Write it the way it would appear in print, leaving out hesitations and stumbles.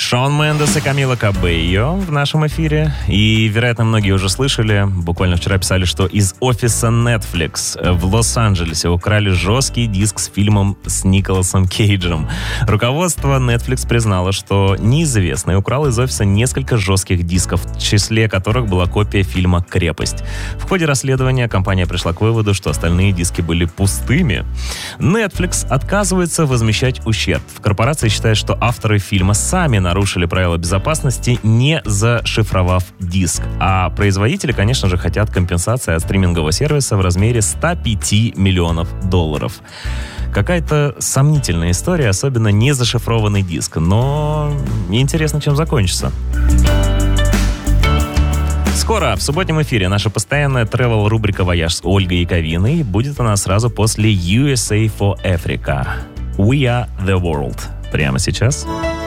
Шон Мендес и Камила Кабейо в нашем эфире. И, вероятно, многие уже слышали, буквально вчера писали, что из офиса Netflix в Лос-Анджелесе украли жесткий диск с фильмом с Николасом Кейджем. Руководство Netflix признало, что неизвестный украл из офиса несколько жестких дисков, в числе которых была копия фильма «Крепость». В ходе расследования компания пришла к выводу, что остальные диски были пустыми. Netflix отказывается возмещать ущерб. Корпорация считает, что авторы фильма сами нарушили правила безопасности, не зашифровав диск. А производители, конечно же, хотят компенсации от стримингового сервиса в размере $105 миллионов. Какая-то сомнительная история, особенно не зашифрованный диск. Но интересно, чем закончится. Скоро в субботнем эфире наша постоянная travel-рубрика «Вояж» с Ольгой Яковиной. Будет она сразу после USA for Africa. We are the world. Прямо сейчас.